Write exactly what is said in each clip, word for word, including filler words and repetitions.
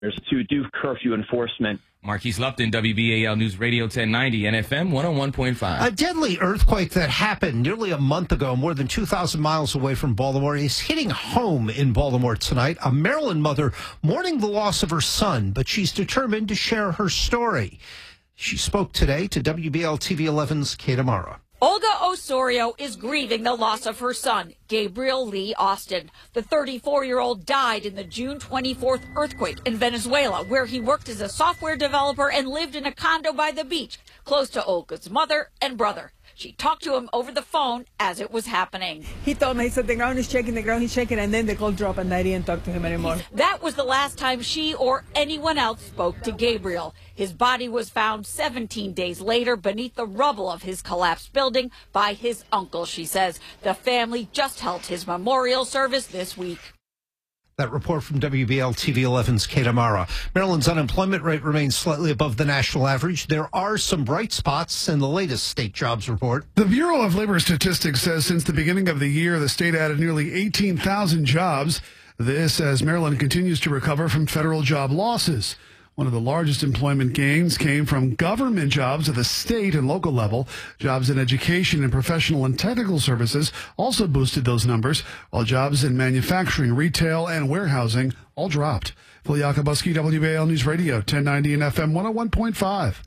to do curfew enforcement. Marquise Lupton, W B A L News Radio ten ninety and F M one oh one point five. A deadly earthquake that happened nearly a month ago, more than two thousand miles away from Baltimore, is hitting home in Baltimore tonight. A Maryland mother mourning the loss of her son, but she's determined to share her story. She spoke today to W B A L T V eleven's Kate Amara. Olga Osorio is grieving the loss of her son, Gabriel Lee Austin. The thirty-four-year-old died in the June twenty-fourth earthquake in Venezuela, where he worked as a software developer and lived in a condo by the beach, close to Olga's mother and brother. She talked to him over the phone as it was happening. He told me, he said, the ground is shaking, the ground is shaking, and then the call dropped, and I didn't talk to him anymore. That was the last time she or anyone else spoke to Gabriel. His body was found seventeen days later beneath the rubble of his collapsed building by his uncle, she says. The family just held his memorial service this week. That report from W B A L T V eleven's Kate Amara. Maryland's unemployment rate remains slightly above the national average. There are some bright spots in the latest state jobs report. The Bureau of Labor Statistics says since the beginning of the year, the state added nearly eighteen thousand jobs. This as Maryland continues to recover from federal job losses. One of the largest employment gains came from government jobs at the state and local level. Jobs in education and professional and technical services also boosted those numbers, while jobs in manufacturing, retail, and warehousing all dropped. Phil Yakubuski, W B A L News Radio, ten ninety and F M one oh one point five.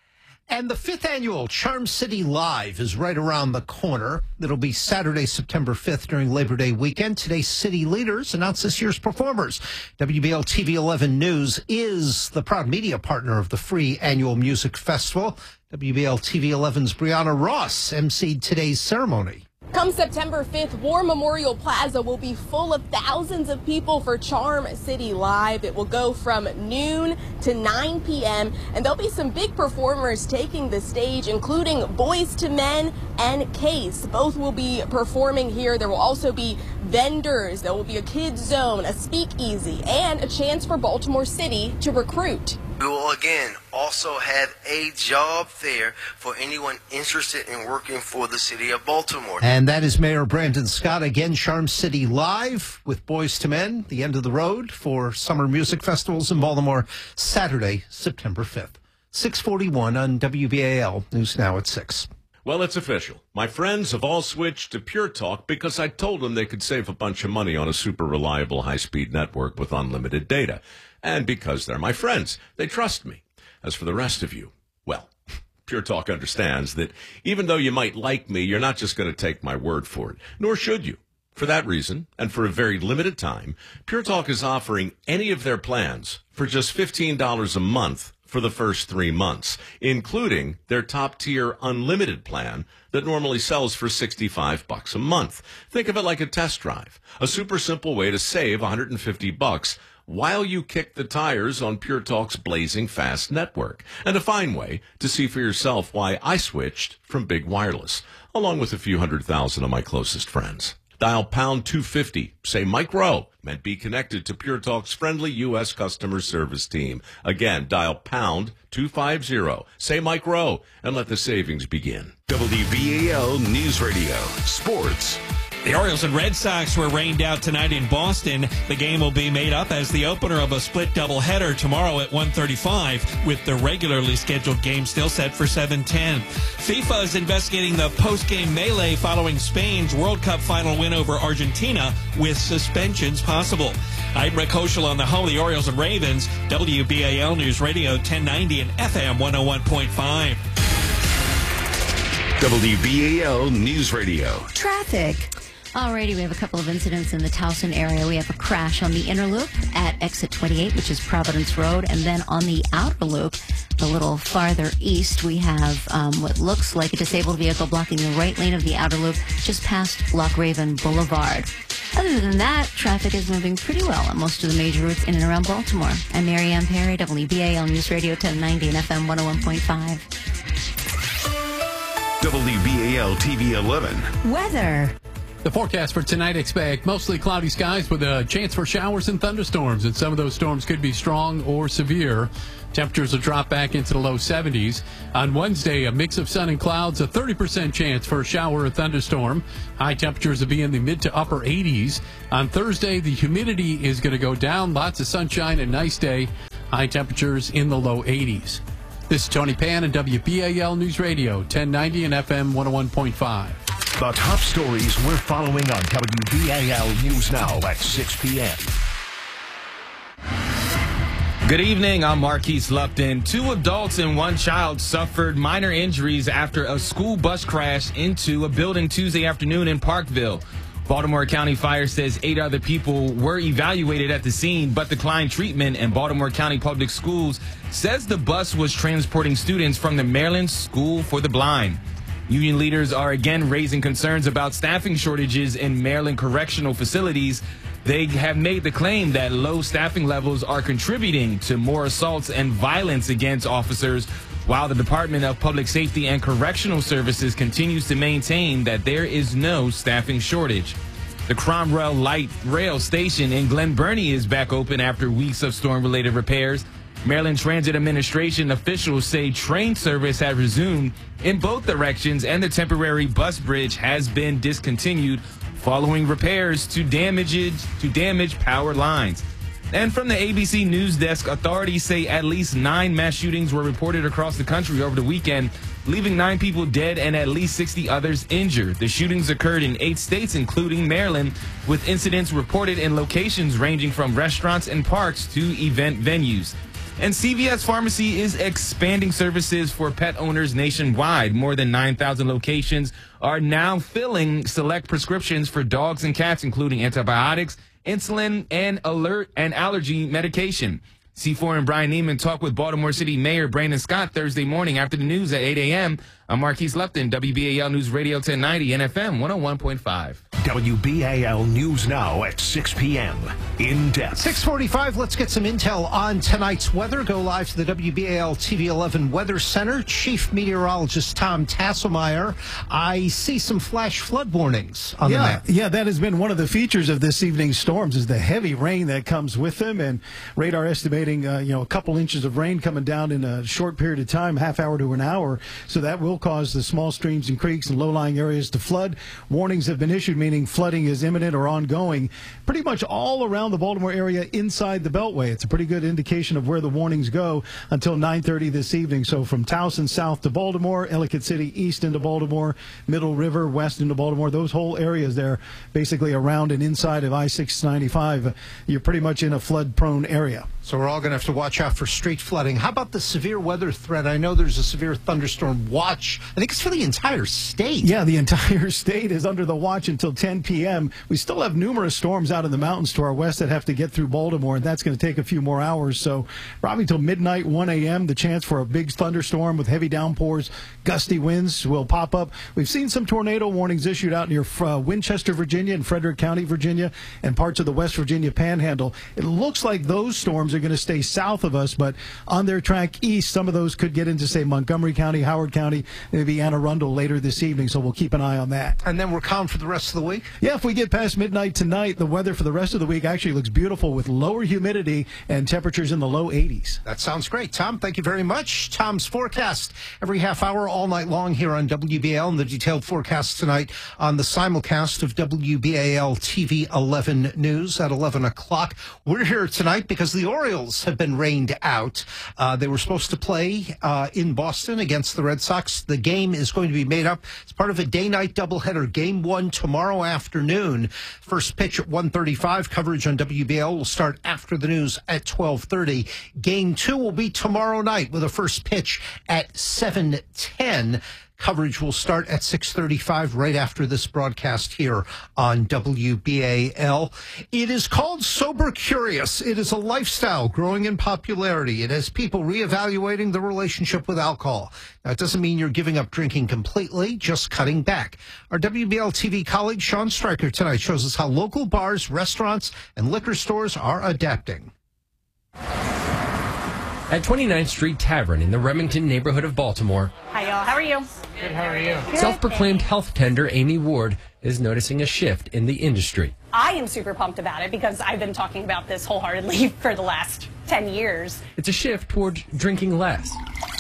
And the fifth annual Charm City Live is right around the corner. It'll be Saturday, September fifth during Labor Day weekend. Today's city leaders announce this year's performers. W B A L T V eleven News is the proud media partner of the free annual music festival. W B A L T V eleven's Brianna Ross emceed today's ceremony. Come September fifth, War Memorial Plaza will be full of thousands of people for Charm City Live. It will go from noon to nine p m and there'll be some big performers taking the stage, including Boyz two Men and Case. Both will be performing here. There will also be vendors. There will be a kids zone, a speakeasy, and a chance for Baltimore City to recruit. We will again also have a job fair for anyone interested in working for the city of Baltimore. And that is Mayor Brandon Scott. Again, Charm City Live with Boyz two Men, the end of the road for summer music festivals in Baltimore, Saturday, September fifth. six forty-one on W B A L News Now at six. Well, it's official. My friends have all switched to Pure Talk because I told them they could save a bunch of money on a super reliable high-speed network with unlimited data. And because they're my friends, they trust me. As for the rest of you, well, Pure Talk understands that even though you might like me, you're not just going to take my word for it, nor should you. For that reason, and for a very limited time, Pure Talk is offering any of their plans for just fifteen dollars a month for the first three months, including their top-tier unlimited plan that normally sells for sixty-five bucks a month. Think of it like a test drive, a super simple way to save one hundred fifty bucks while you kick the tires on Pure Talk's blazing fast network, and a fine way to see for yourself why I switched from Big Wireless, along with a few hundred thousand of my closest friends. Dial pound two fifty, say Mike Rowe, and be connected to Pure Talk's friendly U S customer service team. Again, dial pound two fifty, say Mike Rowe, and let the savings begin. W B A L News Radio, sports. The Orioles and Red Sox were rained out tonight in Boston. The game will be made up as the opener of a split doubleheader tomorrow at one thirty-five, with the regularly scheduled game still set for seven ten. FIFA is investigating the post-game melee following Spain's World Cup final win over Argentina, with suspensions possible. I'm Rick Hoschel on the home of the Orioles and Ravens, W B A L News Radio ten ninety and F M one oh one point five. W B A L News Radio. Traffic. Alrighty, we have a couple of incidents in the Towson area. We have a crash on the inner loop at exit twenty-eight, which is Providence Road. And then on the outer loop, a little farther east, we have um, what looks like a disabled vehicle blocking the right lane of the outer loop just past Loch Raven Boulevard. Other than that, traffic is moving pretty well on most of the major routes in and around Baltimore. I'm Mary Ann Perry, W B A L News Radio ten ninety and F M one oh one point five. W B A L T V eleven. Weather. The forecast for tonight, expect mostly cloudy skies with a chance for showers and thunderstorms, and some of those storms could be strong or severe. Temperatures will drop back into the low seventies. On Wednesday, a mix of sun and clouds, a thirty percent chance for a shower or thunderstorm. High temperatures will be in the mid to upper eighties. On Thursday, the humidity is going to go down. Lots of sunshine and nice day. High temperatures in the low eighties. This is Tony Pan and W B A L News Radio, ten ninety and F M one oh one point five. The top stories we're following on W B A L News Now at six p.m. Good evening. I'm Marquise Lupton. Two adults and one child suffered minor injuries after a school bus crashed into a building Tuesday afternoon in Parkville. Baltimore County Fire says eight other people were evaluated at the scene but declined treatment, and Baltimore County Public Schools says the bus was transporting students from the Maryland School for the Blind. Union leaders are again raising concerns about staffing shortages in Maryland correctional facilities. They have made the claim that low staffing levels are contributing to more assaults and violence against officers, while the Department of Public Safety and Correctional Services continues to maintain that there is no staffing shortage. The Cromwell Light Rail Station in Glen Burnie is back open after weeks of storm-related repairs. Maryland Transit Administration officials say train service has resumed in both directions, and the temporary bus bridge has been discontinued following repairs to damage to damage power lines. And from the A B C News Desk, authorities say at least nine mass shootings were reported across the country over the weekend, leaving nine people dead and at least sixty others injured. The shootings occurred in eight states, including Maryland, with incidents reported in locations ranging from restaurants and parks to event venues. And C V S Pharmacy is expanding services for pet owners nationwide. More than nine thousand locations are now filling select prescriptions for dogs and cats, including antibiotics, insulin, and alert and allergy medication. C four and Brian Neiman talk with Baltimore City Mayor Brandon Scott Thursday morning after the news at eight a.m. I'm Marquise Lupton, W B A L News Radio ten ninety and F M one oh one point five. W B A L News Now at six p.m. In depth. six forty-five, let's get some intel on tonight's weather. Go live to the W B A L T V eleven Weather Center. Chief Meteorologist Tom Tasselmeyer. I see some flash flood warnings on yeah, the map. Yeah, that has been one of the features of this evening's storms is the heavy rain that comes with them, and radar estimating uh, you know a couple inches of rain coming down in a short period of time, half hour to an hour. So that will cause the small streams and creeks and low-lying areas to flood. Warnings have been issued, meaning flooding is imminent or ongoing pretty much all around the Baltimore area inside the Beltway. It's a pretty good indication of where the warnings go until nine thirty this evening. So from Towson south to Baltimore, Ellicott City east into Baltimore, Middle River west into Baltimore, those whole areas there basically around and inside of I six ninety-five, you're pretty much in a flood-prone area. So we're all going to have to watch out for street flooding. How about the severe weather threat? I know there's a severe thunderstorm watch. I think it's for the entire state. Yeah, the entire state is under the watch until ten p.m. We still have numerous storms out in the mountains to our west that have to get through Baltimore, and that's going to take a few more hours. So probably till midnight, one a.m., the chance for a big thunderstorm with heavy downpours, gusty winds will pop up. We've seen some tornado warnings issued out near uh, Winchester, Virginia, and Frederick County, Virginia, and parts of the West Virginia Panhandle. It looks like those storms are going to stay south of us, but on their track east, some of those could get into, say, Montgomery County, Howard County, maybe Anne Arundel later this evening, so we'll keep an eye on that. And then we're calm for the rest of the week? Yeah, if we get past midnight tonight, the weather for the rest of the week actually looks beautiful with lower humidity and temperatures in the low eighties. That sounds great. Tom, thank you very much. Tom's forecast every half hour all night long here on W B A L, and the detailed forecast tonight on the simulcast of W B A L T V eleven News at eleven o'clock. We're here tonight because the Orioles have been rained out. Uh, they were supposed to play uh, in Boston against the Red Sox. The game is going to be made up as part of a day-night doubleheader. Game one tomorrow afternoon. First pitch at one thirty-five. Coverage on W B A L will start after the news at twelve thirty. Game two will be tomorrow night with a first pitch at seven ten. Coverage will start at six thirty-five right after this broadcast here on W B A L. It is called Sober Curious. It is a lifestyle growing in popularity. It has people reevaluating the relationship with alcohol. Now, it doesn't mean you're giving up drinking completely, just cutting back. Our W B A L T V colleague Sean Stryker tonight shows us how local bars, restaurants, and liquor stores are adapting. At twenty-ninth Street Tavern in the Remington neighborhood of Baltimore, Hi, y'all. How are you? Good, how are you? Self-proclaimed health tender Amy Ward is noticing a shift in the industry. I am super pumped about it because I've been talking about this wholeheartedly for the last ten years. It's a shift toward drinking less,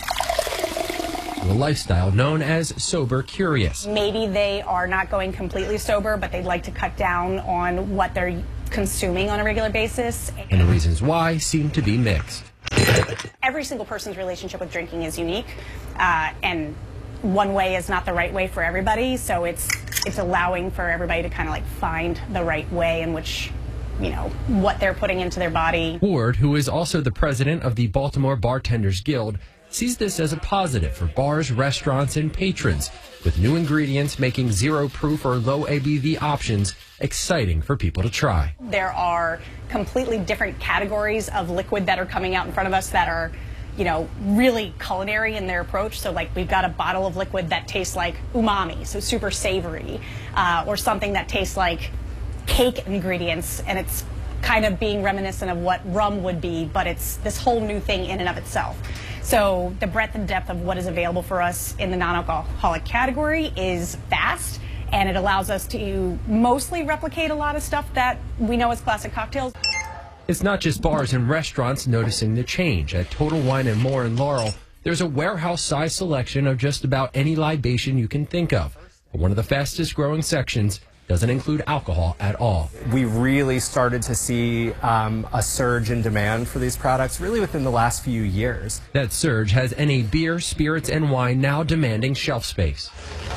a lifestyle known as sober curious. Maybe they are not going completely sober, but they'd like to cut down on what they're consuming on a regular basis. And the reasons why seem to be mixed. Every single person's relationship with drinking is unique, uh, and one way is not the right way for everybody, so it's it's allowing for everybody to kind of like find the right way in which, you know, what they're putting into their body. Ward, who is also the president of the Baltimore Bartenders Guild, sees this as a positive for bars, restaurants, and patrons, with new ingredients making zero-proof or low A B V options exciting for people to try. There are completely different categories of liquid that are coming out in front of us that are, you know, really culinary in their approach. So like we've got a bottle of liquid that tastes like umami, so super savory, uh, or something that tastes like cake ingredients, and it's kind of being reminiscent of what rum would be, but it's this whole new thing in and of itself. So the breadth and depth of what is available for us in the non-alcoholic category is vast, and it allows us to mostly replicate a lot of stuff that we know as classic cocktails. It's not just bars and restaurants noticing the change. At Total Wine and More in Laurel, there's a warehouse-sized selection of just about any libation you can think of. But one of the fastest-growing sections doesn't include alcohol at all. We really started to see um, a surge in demand for these products really within the last few years. That surge has N A beer, spirits, and wine now demanding shelf space.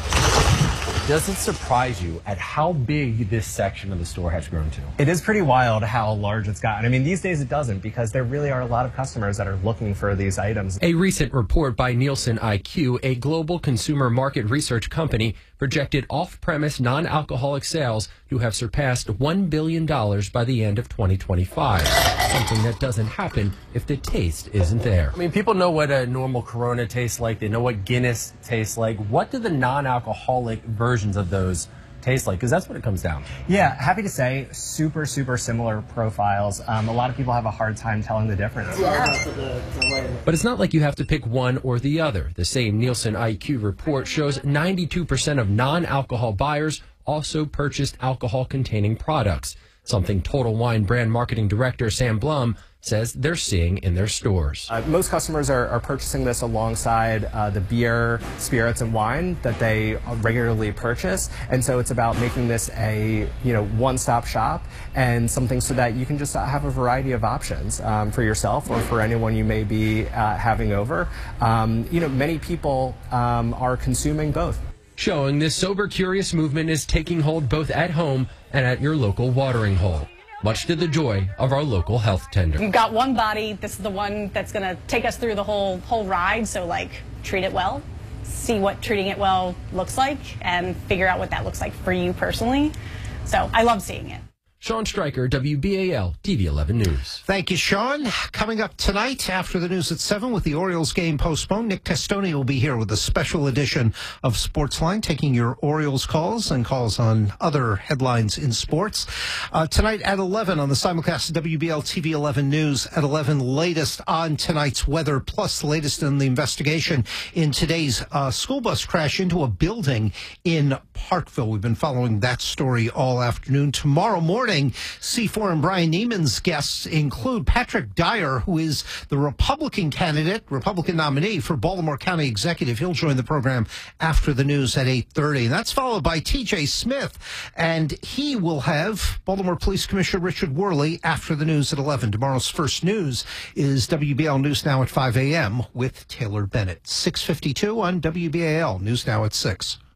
Does it surprise you at how big this section of the store has grown to? It is pretty wild how large it's gotten. I mean, these days it doesn't, because there really are a lot of customers that are looking for these items. A recent report by Nielsen I Q, a global consumer market research company, projected off-premise non-alcoholic sales to have surpassed one billion dollars by the end of twenty twenty-five, something that doesn't happen if the taste isn't there. I mean, people know what a normal Corona tastes like. They know what Guinness tastes like. What do the non-alcoholic versions of those taste like? Because that's what it comes down to. Yeah, happy to say, super, super similar profiles. Um, a lot of people have a hard time telling the difference. But it's not like you have to pick one or the other. The same Nielsen I Q report shows ninety-two percent of non-alcohol buyers also purchased alcohol-containing products, something Total Wine brand marketing director Sam Blum says they're seeing in their stores. Uh, most customers are, are purchasing this alongside uh, the beer, spirits, and wine that they regularly purchase, and so it's about making this a you know one-stop shop and something so that you can just have a variety of options um, for yourself or for anyone you may be uh, having over. Um, you know, many people um, are consuming both. Showing this sober curious movement is taking hold both at home and at your local watering hole, much to the joy of our local health tender. We've got one body. This is the one that's going to take us through the whole whole ride. So, like, treat it well, see what treating it well looks like, and figure out what that looks like for you personally. So, I love seeing it. Sean Stryker, W B A L, T V eleven News. Thank you, Sean. Coming up tonight after the news at seven with the Orioles game postponed, Nick Testoni will be here with a special edition of Sportsline, taking your Orioles calls and calls on other headlines in sports. Uh, tonight at eleven on the simulcast of W B L T V eleven News at eleven, latest on tonight's weather, plus the latest in the investigation in today's uh, school bus crash into a building in Parkville. We've been following that story all afternoon. Tomorrow morning, C four and Brian Neiman's guests include Patrick Dyer, who is the Republican candidate, Republican nominee for Baltimore County Executive. He'll join the program after the news at eight thirty. And that's followed by T J Smith, and he will have Baltimore Police Commissioner Richard Worley after the news at eleven. Tomorrow's first news is W B L News Now at five a.m. with Taylor Bennett. six fifty-two on W B A L News Now at six.